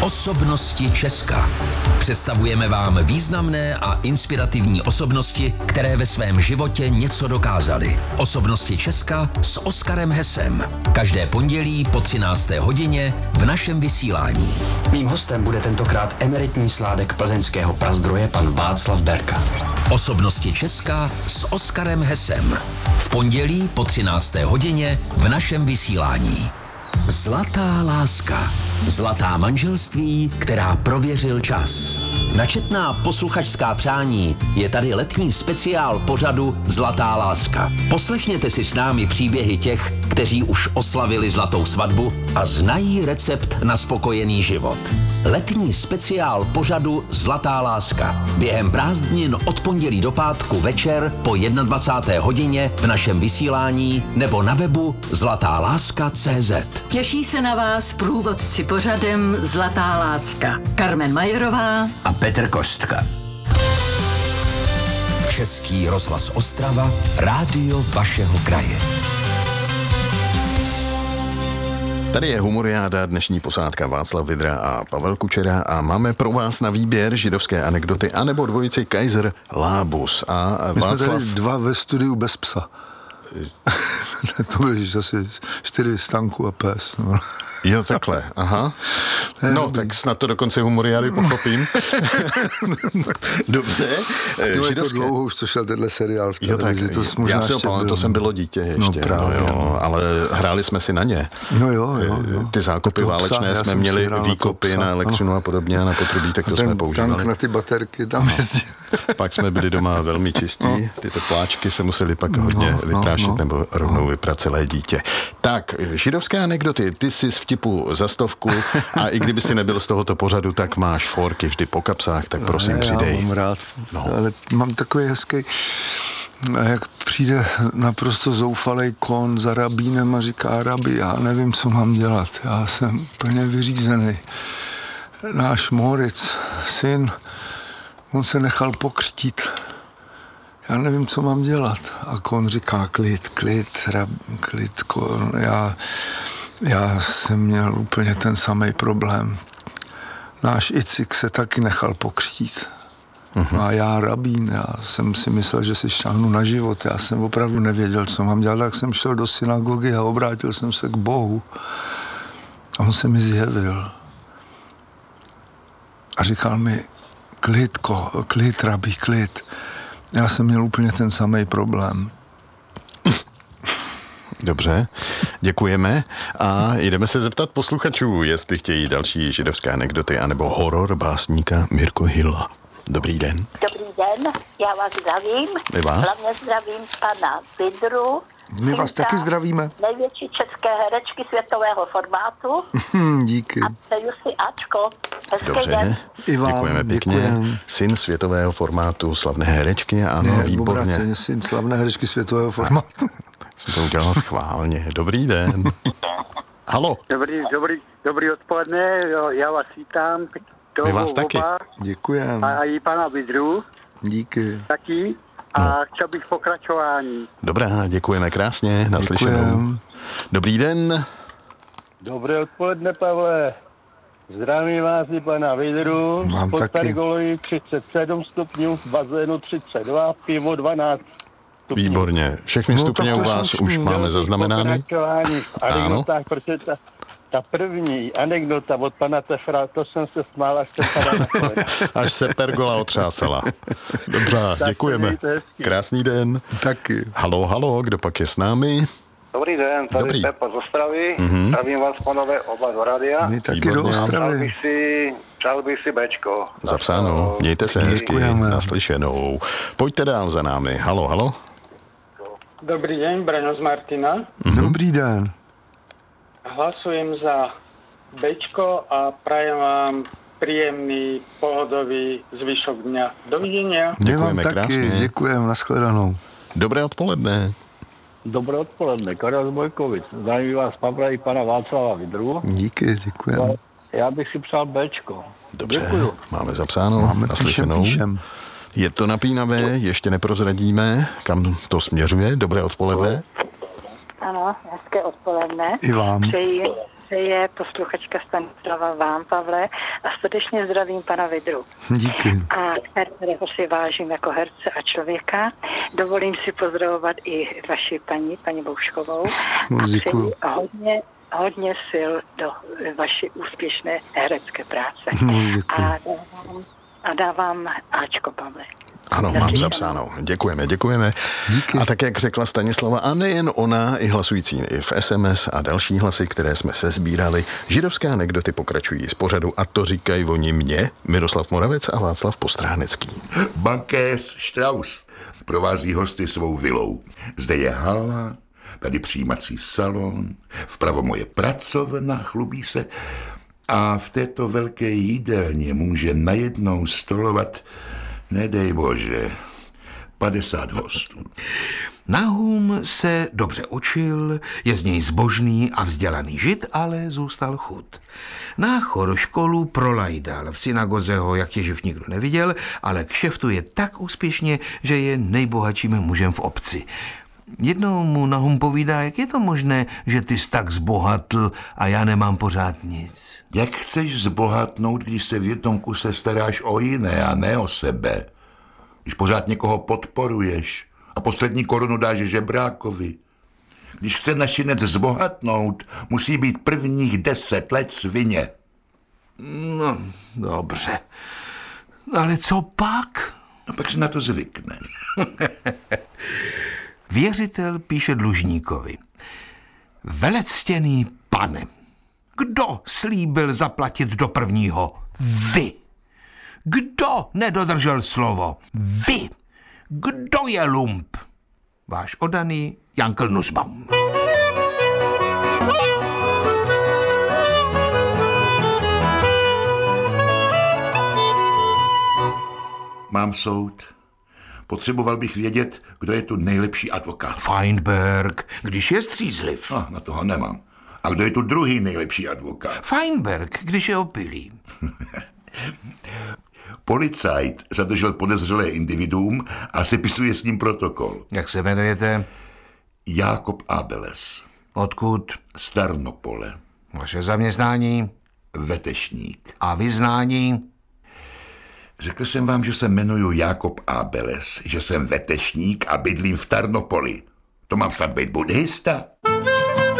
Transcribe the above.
Osobnosti Česka. Představujeme vám významné a inspirativní osobnosti, které ve svém životě něco dokázaly. Osobnosti Česka s Oskarem Hesem. Každé pondělí po 13. hodině v našem vysílání. Mým hostem bude tentokrát emeritní sládek plzeňského Prazdroje pan Václav Berka. Osobnosti Česka s Oskarem Hesem. V pondělí po 13. hodině v našem vysílání. Zlatá láska. Zlatá manželství, která prověřil čas. Na četná posluchačská přání je tady letní speciál pořadu Zlatá láska. Poslechněte si s námi příběhy těch, kteří už oslavili zlatou svatbu a znají recept na spokojený život. Letní speciál pořadu Zlatá láska. Během prázdnin od pondělí do pátku večer po 21. hodině v našem vysílání nebo na webu zlatáláska.cz. Těší se na vás průvodci pořadem Zlatá láska. Karmen Majerová a Petr Kostka. Český rozhlas Ostrava, rádio vašeho kraje. Tady je Humoriáda, dnešní posádka Václav Vidra a Pavel Kučera a máme pro vás na výběr židovské anekdoty anebo dvojici Kaiser Lábus. A my Václav... jsme tady dva ve studiu bez psa. To byly asi 4 stanku a pes. No. Jo, takhle, aha. No, tak snad to do konce Humoriády pochopím. Dobře. Je to dlouho už, co šel tenhle seriál v televizi. Já si ho pamatuju, to jsem bylo dítě ještě. No, právě, jo, ale hráli jsme si na ně. No jo. Ty zákopy válečné jsme měli výkopy na elektřinu a podobně a na potrubí, tak to jsme používali. Tank na ty baterky tam jezdí. Pak jsme byli doma velmi čistí, ty tepláčky se museli pak hodně vyprášit nebo rovnou vyprat celé dítě. Tak, židovské anekdoty, ty jsi z vtipu za 100 a i kdyby si nebyl z tohoto pořadu, tak máš fórky vždy po kapsách, tak prosím přidej. Já mám rád, ale mám takový hezký, jak přijde naprosto zoufalej kon za rabínem a říká: rabi, já nevím, co mám dělat, já jsem plně vyřízený. Náš Moritz, syn, on se nechal pokřtít. Já nevím, co mám dělat. A kon říká: klid, kon. Já jsem měl úplně ten samý problém. Náš Icik se taky nechal pokřtít. A já rabín, já jsem si myslel, že si šáhnu na život. Já jsem opravdu nevěděl, co mám dělat. Tak jsem šel do synagogy a obrátil jsem se k Bohu. A on se mi zjevil. A říkal mi: klid, rabí, klid. Já jsem měl úplně ten samý problém. Dobře, děkujeme a jdeme se zeptat posluchačů, jestli chtějí další židovské anekdoty anebo horor básníka Mirko Hilla. Dobrý den. Dobrý den, já vás zdravím. My vás? Hlavně zdravím pana Vidru. My vás taky zdravíme. Největší české herečky světového formátu. Díky. A přeju si Ačko. Hezký Dobře, den. děkujeme pěkně. Syn světového formátu, slavné herečky, ano, výborně. Obráceně, syn slavné herečky světového formátu. Jsem to udělal schválně. Dobrý den. Halo. Dobrý odpoledne, já vás vítám. My vás taky. Děkujeme. A i pana Vidru. Díky. Taky. A chtěl bych pokračování. Dobrá, děkujeme krásně. Naslyšenou. Dobrý den. Dobré odpoledne, Pavle. Zdravím vás i pana Vidru. Mám pod taky. pergolí 37 stupňů, v bazénu 32, pivo 12 stupňů. Výborně. Všechny stupně u vás už máme zaznamenány. Pokračování v anekdotách, protože ta první anekdota od pana Tefra, to jsem se smál, až se padá na kolena. Až se pergola otřásala. Dobře, děkujeme. Krásný den. Taky. Halo, kdo pak je s námi? Dobrý den, tady Dobrý. Pepa z Ostravy. Zdravím vás, panové, oba do rádia. My taky do Výborně. Ostravy. Přál bych si Bčko. Zapsáno. Mějte se hezky. Děkujeme. Naslyšenou. Pojďte dál za námi. Halo. Dobrý den, Braňo z Martina. Dobrý den. Hlasujem za Bčko a prajem vám príjemný, pohodový zvyšok dňa. Dovidenia. My vám Děkujeme taky, krásně. děkujeme, nashledanou. Dobré odpoledne. Dobré odpoledne, Karel z Bojkovic. Zdravím vás, Pavla i pana Václava Vidru. Díky, děkujeme. Já bych si přál Bčko. Dobře, Děkuju. máme zapsáno. Máme Naslyšenou. píšem. Je to napínavé, ještě neprozradíme, kam to směřuje. Dobré odpoledne. Ano, hezké odpoledne. I vám. Přeji přeje posluchačka Stanislava vám, Pavle, a srdečně zdravím pana Vidru. Díky. A kterého si vážím jako herce a člověka. Dovolím si pozdravovat i vaši paní Bouškovou. Děkuji. A přeji hodně sil do vaší úspěšné herecké práce. A dávám Ačko, Pavle. Ano, mám zapsáno. Děkujeme. Díky. A tak, jak řekla Stanislava, a nejen ona, i hlasující i v SMS a další hlasy, které jsme se sbírali, židovské anekdoty pokračují z pořadu a to říkají oni mě, Miroslav Moravec a Václav Postránecký. Bankéř Strauss provází hosty svou vilou. Zde je hala, tady přijímací salon, vpravo moje pracovna, chlubí se, a v této velké jídelně může najednou stolovat, nedej bože, 50 hostů. Nahum se dobře učil, je z něj zbožný a vzdělaný žid, ale zůstal chud. Náchor školu prolajdal, v synagoze ho jak těživ nikdo neviděl, ale kšeftuje tak úspěšně, že je nejbohatším mužem v obci. Jednou mu Nahum povídá, jak je to možné, že ty jsi tak zbohatl a já nemám pořád nic. Jak chceš zbohatnout, když se v jednom kuse staráš o jiné a ne o sebe? Když pořád někoho podporuješ a poslední korunu dáš žebrákovi. Když chce našinec zbohatnout, musí být prvních 10 let svině. No, dobře. Ale co pak? No pak se na to zvykne. Věřitel píše dlužníkovi. Velectěný pane, kdo slíbil zaplatit do 1. Vy. Kdo nedodržel slovo? Vy. Kdo je lump? Váš oddaný Jankl Nussbaum. Mám soud. Potřeboval bych vědět, kdo je tu nejlepší advokát. Feinberg, když je střízliv. Na toho nemám. A kdo je tu druhý nejlepší advokát? Feinberg, když je opilý. Policajt zadržel podezřelé individuum a sepisuje s ním protokol. Jak se jmenujete? Jákob Abeles. Odkud? Z Tarnopole. Vaše zaměstnání? Vetešník. A vyznání? Řekl jsem vám, že se jmenuju Jákob Abeles, že jsem vetešník a bydlím v Tarnopoli. To mám snad být buddhista?